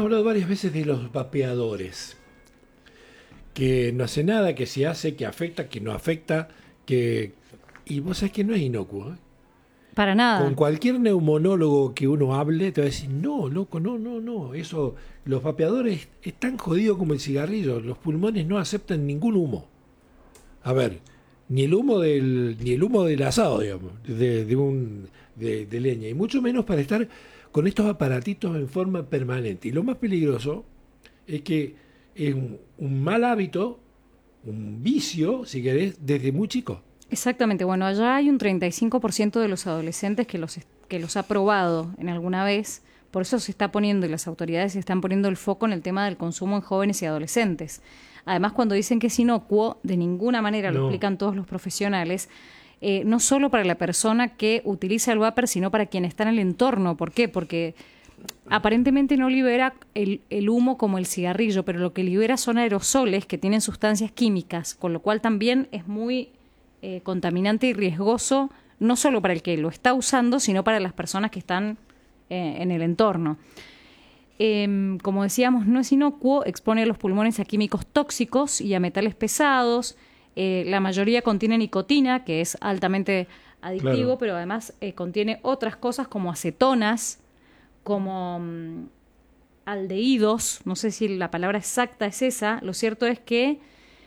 hablado varias veces de los vapeadores, que no hace nada, que si hace, que afecta, que no afecta, y vos sabés que no es inocuo, ¿eh? Para nada. Con cualquier neumonólogo que uno hable, te va a decir, no, loco, no. Eso, los vapeadores es tan jodido como el cigarrillo. Los pulmones no aceptan ningún humo. A ver, ni el humo del asado, digamos, de leña, y mucho menos para estar con estos aparatitos en forma permanente. Y lo más peligroso es que es un mal hábito, un vicio, si querés, desde muy chico. Exactamente. Bueno, allá hay un 35% de los adolescentes que los ha probado en alguna vez. Por eso se está poniendo, y las autoridades se están poniendo el foco en el tema del consumo en jóvenes y adolescentes. Además, cuando dicen que es inocuo, de ninguna manera lo explican todos los profesionales, no solo para la persona que utiliza el vapor, sino para quien está en el entorno. ¿Por qué? Porque aparentemente no libera el humo como el cigarrillo, pero lo que libera son aerosoles que tienen sustancias químicas, con lo cual también es muy contaminante y riesgoso, no solo para el que lo está usando, sino para las personas que están en el entorno. Como decíamos, no es inocuo, expone a los pulmones a químicos tóxicos y a metales pesados. La mayoría contiene nicotina, que es altamente adictivo, claro, pero además contiene otras cosas como acetonas, como aldehídos. No sé si la palabra exacta es esa. Lo cierto es que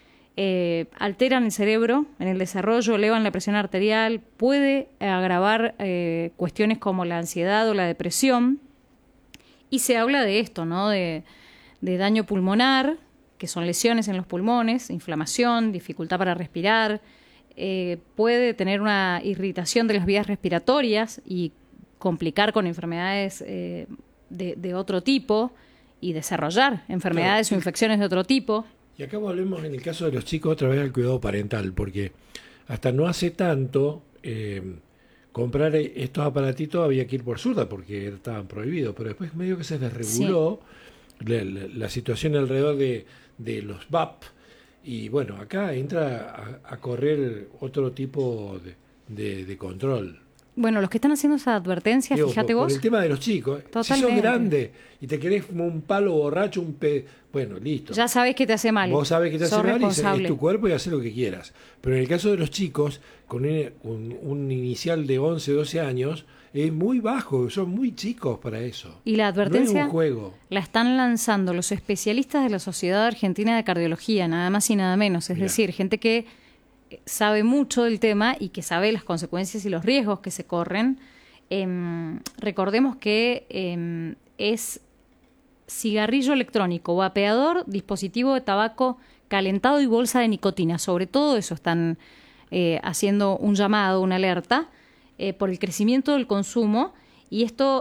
alteran el cerebro en el desarrollo, elevan la presión arterial, puede agravar cuestiones como la ansiedad o la depresión. Y se habla de esto, ¿no? De daño pulmonar, que son lesiones en los pulmones, inflamación, dificultad para respirar, puede tener una irritación de las vías respiratorias y complicar con enfermedades de otro tipo y desarrollar enfermedades, claro, o infecciones de otro tipo. Y acá volvemos en el caso de los chicos otra vez al cuidado parental, porque hasta no hace tanto comprar estos aparatitos había que ir por surda porque estaban prohibidos, pero después medio que se desreguló, sí, la situación alrededor de los VAP, y bueno, acá entra a correr otro tipo de control. Bueno, los que están haciendo esa advertencia, fíjate vos. Por el tema de los chicos. Totalmente. Si sos grande y te querés como un palo borracho, bueno, listo. Ya sabés que te hace mal. Vos sabés que te hace mal y es tu cuerpo y haces lo que quieras. Pero en el caso de los chicos, con un inicial de 11, 12 años, es muy bajo, son muy chicos para eso. Y la advertencia no es un juego. La están lanzando los especialistas de la Sociedad Argentina de Cardiología, nada más y nada menos. Es decir, gente que sabe mucho del tema y que sabe las consecuencias y los riesgos que se corren. Recordemos que es cigarrillo electrónico, vapeador, dispositivo de tabaco calentado y bolsa de nicotina. Sobre todo eso están haciendo un llamado, una alerta por el crecimiento del consumo, y esto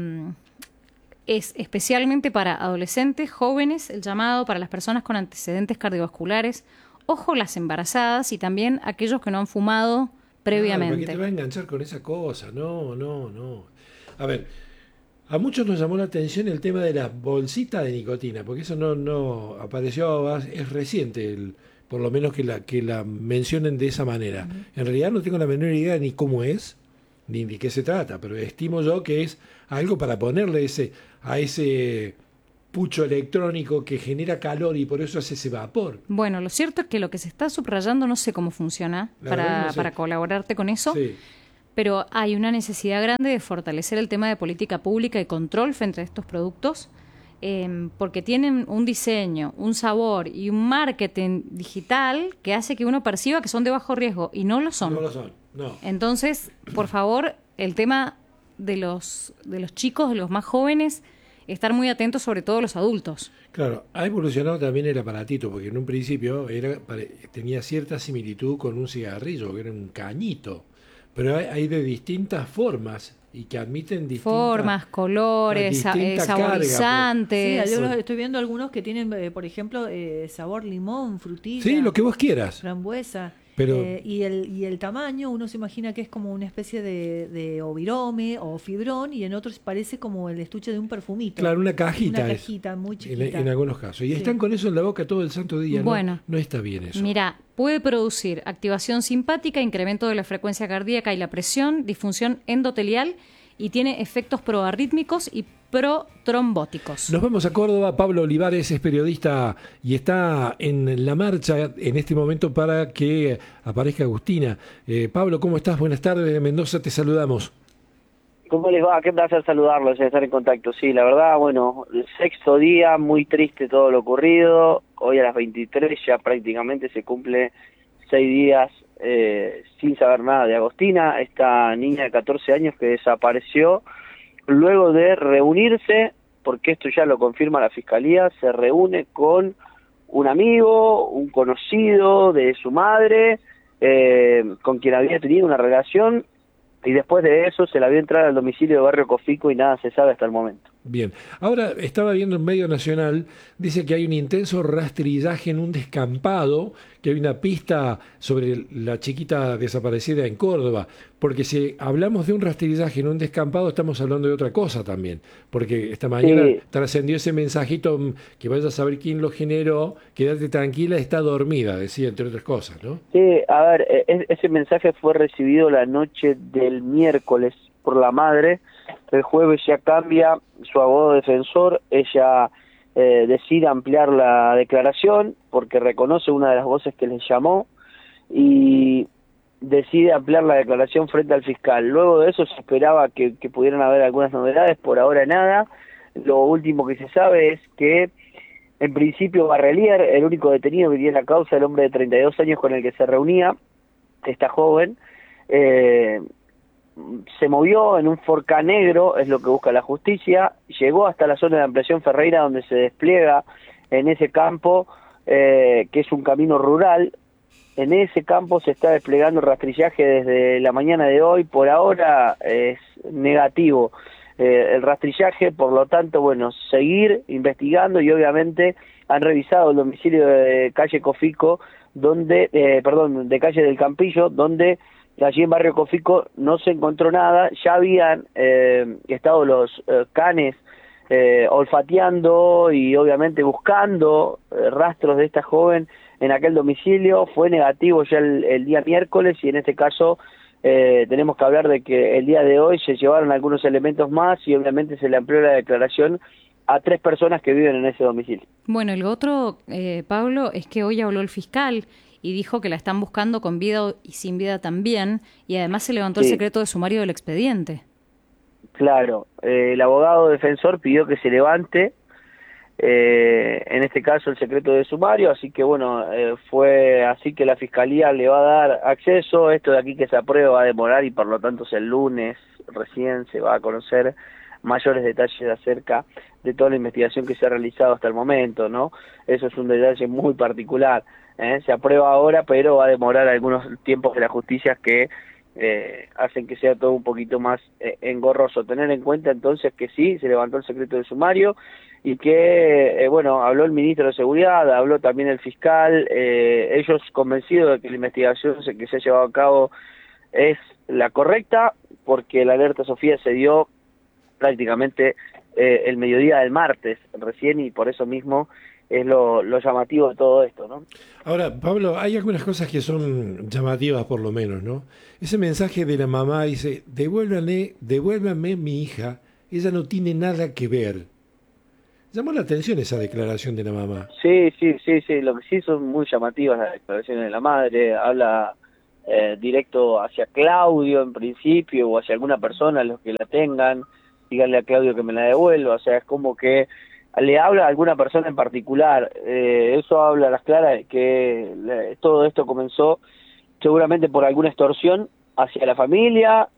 es especialmente para adolescentes, jóvenes, el llamado para las personas con antecedentes cardiovasculares. Ojo, las embarazadas y también aquellos que no han fumado previamente. ¿Por qué te va a enganchar con esa cosa? No. A ver, a muchos nos llamó la atención el tema de la bolsita de nicotina, porque eso no apareció, es reciente, por lo menos que la mencionen de esa manera. Uh-huh. En realidad no tengo la menor idea ni cómo es, ni de qué se trata, pero estimo yo que es algo para ponerle a ese pucho electrónico que genera calor y por eso hace ese vapor. Bueno, lo cierto es que lo que se está subrayando, no sé cómo funciona para colaborarte con eso, sí, pero hay una necesidad grande de fortalecer el tema de política pública y control frente a estos productos, porque tienen un diseño, un sabor y un marketing digital que hace que uno perciba que son de bajo riesgo, y no lo son. No lo son, no. Entonces, por favor, el tema de los chicos, de los más jóvenes, estar muy atentos, sobre todo los adultos. Claro, ha evolucionado también el aparatito, porque en un principio tenía cierta similitud con un cigarrillo, que era un cañito, pero hay de distintas formas y que admiten distintas formas, colores, saborizantes. Sí, yo estoy viendo algunos que tienen, por ejemplo, sabor limón, frutilla. Sí, lo que vos quieras. Frambuesa. Pero, y el tamaño, uno se imagina que es como una especie de ovirome o fibrón, y en otros parece como el estuche de un perfumito. Claro, una cajita. Una cajita muy chiquita. En algunos casos. Y están con eso en la boca todo el santo día. Bueno, no está bien eso. Mira, puede producir activación simpática, incremento de la frecuencia cardíaca y la presión, disfunción endotelial y tiene efectos proarrítmicos y protrombóticos. Nos vamos a Córdoba. Pablo Olivares es periodista y está en la marcha en este momento para que aparezca Agustina. Pablo, ¿cómo estás? Buenas tardes, de Mendoza te saludamos. ¿Cómo les va? Qué placer saludarlos y estar en contacto. Sí, la verdad, bueno, el sexto día, muy triste todo lo ocurrido. Hoy a las 23 ya prácticamente se cumple 6 días sin saber nada de Agostina, esta niña de 14 años que desapareció luego de reunirse, porque esto ya lo confirma la Fiscalía, se reúne con un amigo, un conocido de su madre, con quien había tenido una relación, y después de eso se la vio entrar al domicilio de Barrio Cofico y nada se sabe hasta el momento. Bien, ahora estaba viendo en medio nacional, dice que hay un intenso rastrillaje en un descampado, que hay una pista sobre la chiquita desaparecida en Córdoba, porque si hablamos de un rastrillaje en un descampado estamos hablando de otra cosa también, porque esta mañana trascendió ese mensajito que vaya a saber quién lo generó, quédate tranquila, está dormida, decía, entre otras cosas, ¿no? Sí, a ver, ese mensaje fue recibido la noche del miércoles por la madre. El jueves ya cambia su abogado defensor, ella decide ampliar la declaración porque reconoce una de las voces que les llamó y decide ampliar la declaración frente al fiscal. Luego de eso se esperaba que pudieran haber algunas novedades, por ahora nada. Lo último que se sabe es que en principio Barrelier, el único detenido que tiene la causa, el hombre de 32 años con el que se reunía esta joven, se movió en un Forca negro, es lo que busca la justicia, llegó hasta la zona de ampliación Ferreira donde se despliega en ese campo, que es un camino rural. En ese campo se está desplegando rastrillaje desde la mañana de hoy, por ahora es negativo el rastrillaje, por lo tanto, bueno, seguir investigando y obviamente han revisado el domicilio de calle Cofico, donde, de calle del Campillo, donde allí en Barrio Cofico no se encontró nada, ya habían estado los canes olfateando y obviamente buscando rastros de esta joven en aquel domicilio, fue negativo ya el día miércoles y en este caso tenemos que hablar de que el día de hoy se llevaron algunos elementos más y obviamente se le amplió la declaración a 3 personas que viven en ese domicilio. Bueno, el otro, Pablo, es que hoy habló el fiscal y dijo que la están buscando con vida y sin vida también, y además se levantó el secreto de sumario del expediente. Claro, el abogado defensor pidió que se levante, en este caso el secreto de sumario, así que bueno, fue así que la Fiscalía le va a dar acceso. Esto de aquí que se aprueba va a demorar y por lo tanto es el lunes recién se va a conocer mayores detalles acerca de toda la investigación que se ha realizado hasta el momento, ¿no? Eso es un detalle muy particular. Se aprueba ahora, pero va a demorar algunos tiempos de la justicia que hacen que sea todo un poquito más engorroso. Tener en cuenta entonces que sí, se levantó el secreto de sumario y que, bueno, habló el ministro de Seguridad, habló también el fiscal, ellos convencidos de que la investigación que se ha llevado a cabo es la correcta, porque la alerta Sofía se dio prácticamente el mediodía del martes recién y por eso mismo es lo llamativo de todo esto, ¿no? Ahora, Pablo, hay algunas cosas que son llamativas por lo menos, ¿no? Ese mensaje de la mamá dice, devuélvame mi hija, ella no tiene nada que ver. Llamó la atención esa declaración de la mamá. Sí, lo que sí son muy llamativas las declaraciones de la madre, habla directo hacia Claudio en principio o hacia alguna persona, los que la tengan, díganle a Claudio que me la devuelva, o sea, es como que le habla a alguna persona en particular. Eso habla a las claras de que todo esto comenzó seguramente por alguna extorsión hacia la familia.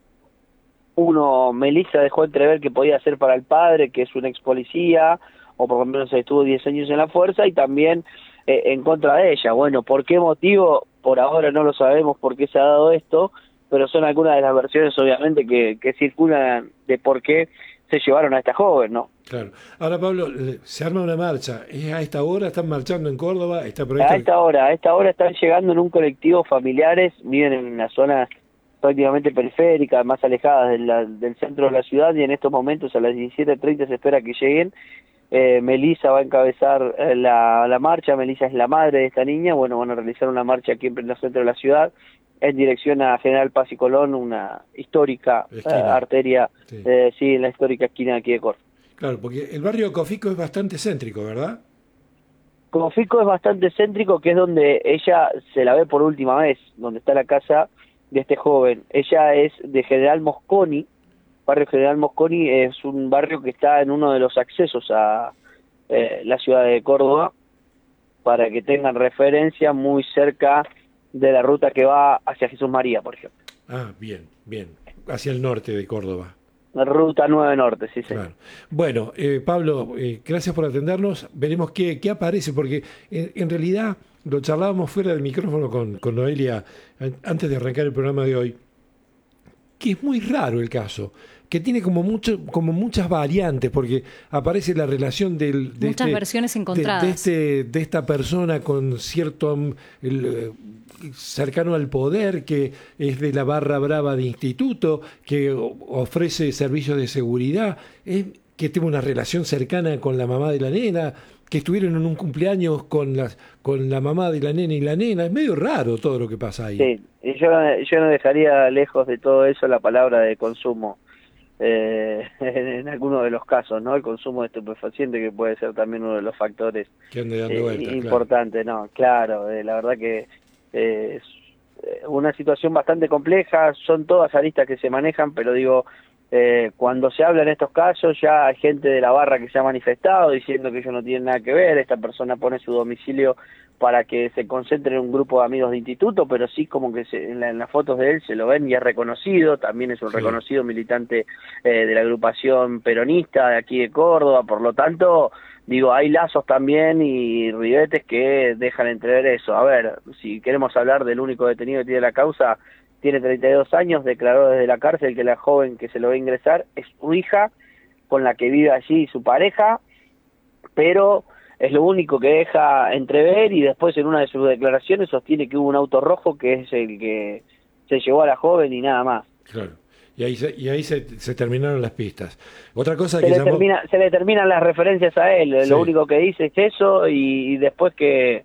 Melissa dejó entrever que podía ser para el padre, que es un ex policía, o por lo menos estuvo 10 años en la fuerza, y también en contra de ella. Bueno, ¿por qué motivo? Por ahora no lo sabemos por qué se ha dado esto, pero son algunas de las versiones obviamente que circulan de por qué se llevaron a esta joven, ¿no? Claro. Ahora, Pablo, se arma una marcha. ¿Es a esta hora? ¿Están marchando en Córdoba? ¿Está A esta hora están llegando en un colectivo familiares, viven en una zona prácticamente periférica, más alejadas del centro de la ciudad, y en estos momentos a las 17:30 se espera que lleguen. Melissa va a encabezar la marcha. Melissa es la madre de esta niña. Bueno, van a realizar una marcha aquí en pleno centro de la ciudad. en dirección a General Paz y Colón, una histórica arteria, sí. En la histórica esquina de aquí de Córdoba. Claro, porque el barrio Cofico es bastante céntrico, ¿verdad? Cofico es bastante céntrico, que es donde ella se la ve por última vez, donde está la casa de este joven. Ella es de General Mosconi. Barrio General Mosconi es un barrio que está en uno de los accesos a la ciudad de Córdoba, para que tengan referencia, muy cerca de la ruta que va hacia Jesús María, por ejemplo. Ah, bien, hacia el norte de Córdoba. La ruta 9 Norte, sí, sí. Claro. Bueno, Pablo, gracias por atendernos. Veremos qué aparece, porque en realidad lo charlábamos fuera del micrófono con Noelia antes de arrancar el programa de hoy, que es muy raro el caso, que tiene como muchas variantes, porque aparece la relación muchas versiones encontradas de esta persona con cierto cercano al poder, que es de la barra brava de instituto, que ofrece servicios de seguridad, que tiene una relación cercana con la mamá de la nena, que estuvieron en un cumpleaños con la mamá de la nena y la nena. Es medio raro todo lo que pasa ahí. Sí, y yo no dejaría lejos de todo eso la palabra de consumo. En algunos de los casos, ¿no? El consumo de estupefaciente, que puede ser también uno de los factores que ande dando vueltas, importantes, claro. ¿No? Claro, la verdad que es una situación bastante compleja, son todas aristas que se manejan, pero digo, cuando se habla en estos casos, ya hay gente de la barra que se ha manifestado diciendo que ellos no tienen nada que ver. Esta persona pone su domicilio para que se concentre en un grupo de amigos de instituto, pero sí como que en las fotos de él se lo ven y es reconocido, también es un reconocido militante de la agrupación peronista de aquí de Córdoba, por lo tanto, digo, hay lazos también y ribetes que dejan entrever eso. A ver, si queremos hablar del único detenido que tiene la causa, tiene 32 años, declaró desde la cárcel que la joven que se lo va a ingresar es su hija, con la que vive allí su pareja, pero es lo único que deja entrever, y después en una de sus declaraciones sostiene que hubo un auto rojo que es el que se llevó a la joven y nada más. Claro, y ahí se terminaron las pistas. Otra cosa se le terminan las referencias a él, sí. Lo único que dice es eso, y después que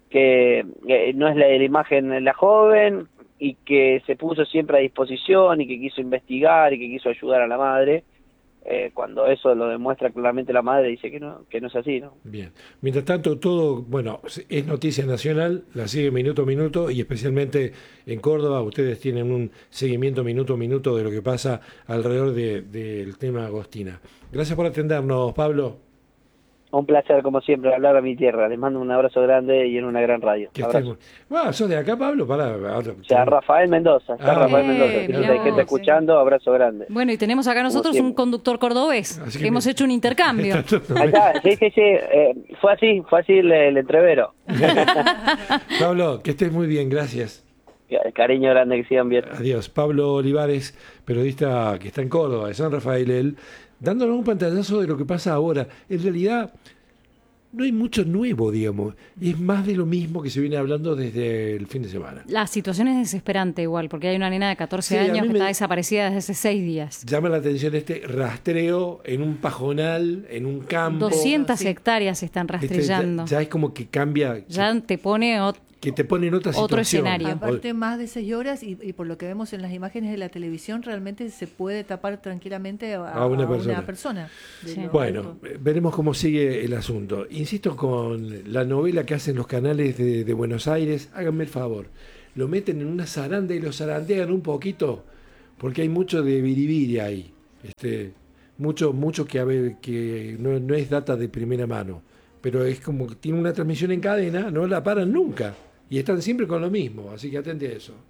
no es la imagen de la joven, y que se puso siempre a disposición, y que quiso investigar, y que quiso ayudar a la madre. Cuando eso lo demuestra claramente la madre, dice que no es así, ¿no? Bien. Mientras tanto, todo, bueno, es noticia nacional, la sigue minuto a minuto, y especialmente en Córdoba ustedes tienen un seguimiento minuto a minuto de lo que pasa alrededor del tema Agostina. Gracias por atendernos, Pablo. Un placer, como siempre, hablar a mi tierra. Les mando un abrazo grande y en una gran radio. ¿Sos de acá, Pablo? O sea, Rafael Mendoza. Rafael Mendoza. Hay gente escuchando, abrazo grande. Bueno, y tenemos acá nosotros un conductor cordobés, que hemos hecho un intercambio. Acá, sí. Fue así el entrevero. Pablo, que estés muy bien, gracias. Cariño grande, que sigan bien. Adiós. Pablo Olivares, periodista que está en Córdoba, de San Rafael, él, dándonos un pantallazo de lo que pasa ahora. En realidad, no hay mucho nuevo, digamos. Es más de lo mismo que se viene hablando desde el fin de semana. La situación es desesperante igual, porque hay una nena de 14 años que está desaparecida desde hace 6 días. Llama la atención este rastreo en un pajonal, en un campo. 200 hectáreas se están rastrellando. Ya es como que cambia. Ya te pone que te pone en otra otro situación. Escenario. Aparte, más de 6 horas, y por lo que vemos en las imágenes de la televisión, realmente se puede tapar tranquilamente a una persona. Sí. Bueno, veremos cómo sigue el asunto. Insisto con la novela que hacen los canales de Buenos Aires. Háganme el favor, lo meten en una zaranda y lo zarandean un poquito, porque hay mucho de biribiri ahí. Mucho que no es data de primera mano, pero es como que tiene una transmisión en cadena, no la paran nunca. Y están siempre con lo mismo, así que atente a eso.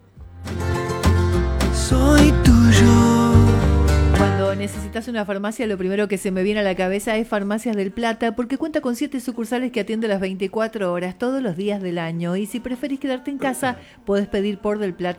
Soy tuyo. Cuando necesitas una farmacia, lo primero que se me viene a la cabeza es Farmacias del Plata, porque cuenta con 7 sucursales que atienden las 24 horas, todos los días del año. Y si preferís quedarte en casa, podés pedir por Del Plata